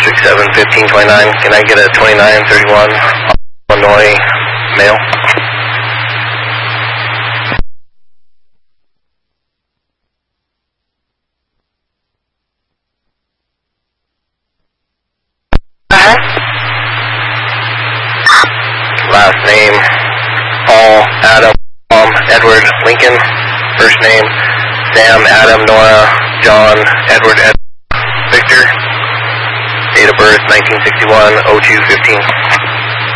467-1529. Can I get a 2931 Illinois male? Last name, Paul, Adam, Tom, Edward, Lincoln. First name, Sam, Adam, Nora, John, Edward, Victor. Date of birth, 1961, 02-15.